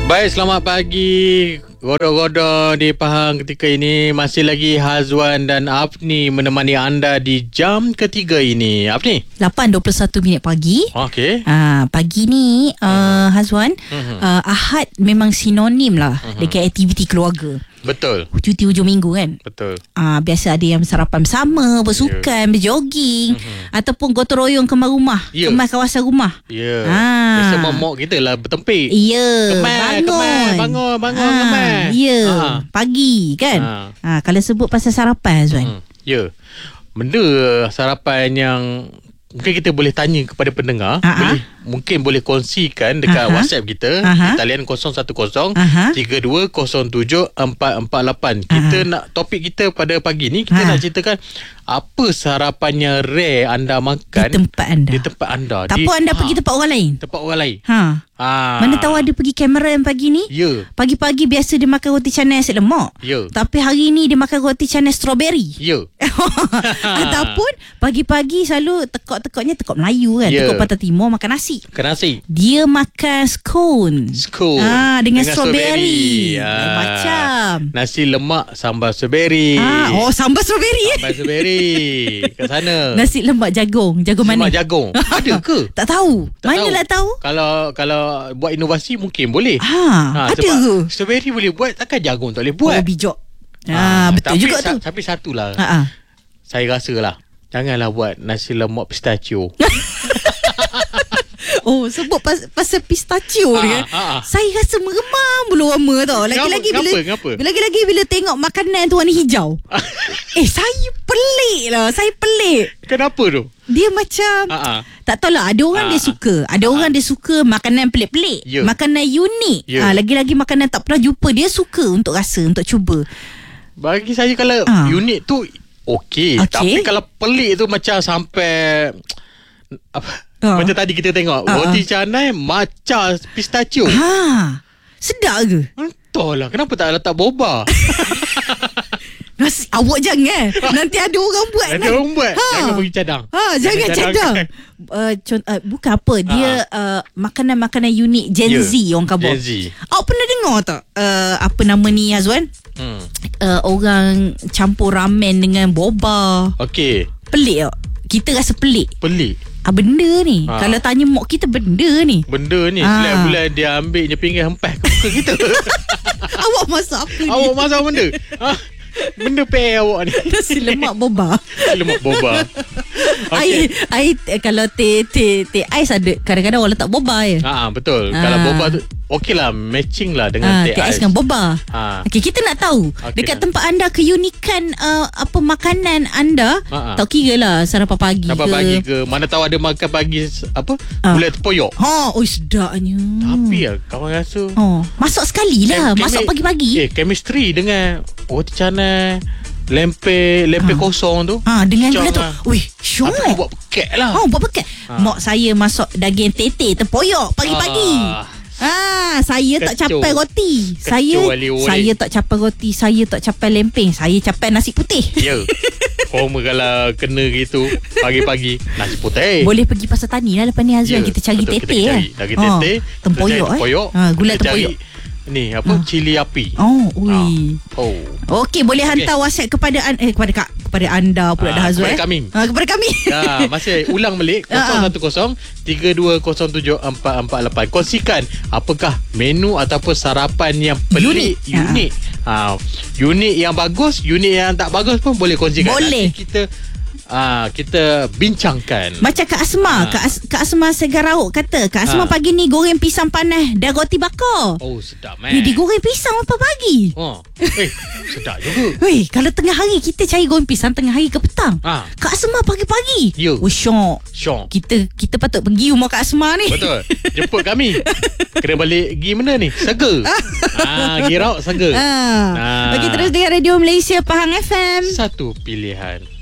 Baik, selamat pagi. Godo-godo di Pahang ketika ini. Masih lagi Hazwan dan Afni menemani anda di jam ketiga ini. Afni? 8.21 pagi. Okey. Pagi ni Hazwan, Ahad memang sinonim lah dengan aktiviti keluarga. Betul. Cuti hujung minggu kan. Betul. Biasa ada yang sarapan bersama, bersukan, berjoging, ataupun gotong royong kemas rumah, kemas kawasan rumah. Ya. Biasa mak kita lah bertempik. Ya. Bangun kemas. Ya. Pagi kan. Kalau sebut pasal sarapan Hazwan. Ya. Benda sarapan yang mungkin kita boleh tanya kepada pendengar. Mungkin boleh kongsikan dekat WhatsApp kita. Talian 010 32 07 448. Kita nak, topik kita pada pagi ni, kita nak ceritakan apa sarapan yang rare anda makan di tempat anda. Tak apa anda pergi tempat orang lain. Mana tahu ada pergi Cameron pagi ni. Pagi-pagi biasa dia makan roti canai nasi lemak. Tapi hari ni dia makan roti canai strawberry. Ataupun pagi-pagi selalu tekok-tekoknya tekok Melayu kan. Tekok Pantai Timur makan nasi. Dia makan scone. Dengan strawberry. Macam nasi lemak sambal strawberry. Sambal strawberry. Sambal strawberry kat sana. Nasi lemak jagung. Jagung mana? Lemak jagung. Ada ke? Tak tahu. Manalah tahu. Kalau buat inovasi mungkin boleh. Ada ke? Strawberry boleh buat, takkan jagung tak boleh buat. Bijak. Betul juga tu. Tapi satulah. Saya rasa lah, janganlah buat nasi lemak pistachio. Sebut pasal pistachio ni kan. Saya rasa meremang bulu rama tau. Lagi-lagi bila tengok makanan tu warna hijau. Saya pelik lah. Kenapa tu? Dia macam tak tahulah, ada orang dia suka. Ada orang dia suka makanan pelik-pelik, makanan unik. Lagi-lagi makanan tak pernah jumpa, dia suka untuk rasa, untuk cuba. Bagi saya kalau unik tu okey. Tapi kalau pelik tu macam sampai macam tadi kita tengok roti canai macam pistachio. Sedap ke? Entahlah, kenapa tak letak boba? Awak jangan. Nanti ada orang buat. Jangan pergi cadang. Jangan cadang. Bukan apa, dia makanan-makanan unik Gen Z orang kabur. Awak pernah dengar tak apa nama ni Azwan? Orang campur ramen dengan boba. Okey. Pelik tak? Kita rasa pelik. Benda ni kalau tanya mak kita, benda ni setiap bulan dia ambil je pinggan hempas ke muka kita. Awak masak apa ni? Awak masak benda benda pair awak ni. Nasi lemak boba. Okay. Kalau teh ais ada, kadang-kadang orang letak boba je. Betul. Kalau boba tu okey lah, matching lah dengan teh ais dengan boba. Okey, kita nak tahu dekat tempat anda keunikan apa makanan anda. Tak kira lah sarapan pagi ke. Mana tahu ada makan pagi apa gulai tepoyok. Sedapnya. Tapi kawan rasa masak sekali lah. Masak pagi-pagi. Chemistry dengan roti canai, lempe kosong tu. Dengan gula tu. Syok. Apa buat peket lah. Buat peket. Mak saya masak daging tete tepoyok pagi-pagi. Saya tak capai roti. Saya tak capai roti. Saya tak capai lempeng. Saya capai nasi putih. Korma kalau kena gitu pagi-pagi nasi putih. Boleh pergi pasar tani lah lepas ni Azwan. Kita cari tete lah. Daging tete, tempoyok gulai tempoyok. Ni apa cili api. Okey, boleh hantar WhatsApp kepada anda pula dah Azwan. Kepada kami. Masih ulang balik 010 32 07 448. Kongsikan apakah menu ataupun sarapan yang pelik, unik. Unik yang bagus, unik yang tak bagus pun boleh kongsikan. Boleh. Nanti kita bincangkan. Macam Kak Asma, Kak Asma Segarauk kata, Kak Asma pagi ni goreng pisang panas dan roti bakar. Sedap dia goreng pisang apa pagi. Sedap juga. Kalau tengah hari kita cari goreng pisang tengah hari ke petang. Kak Asma pagi-pagi. Syok. Kita patut pergi rumah Kak Asma ni. Betul. Jemput kami. Kena balik pergi mana ni? Sega. Girau Sega. Okey, terus dengar Radio Malaysia Pahang FM. Satu pilihan.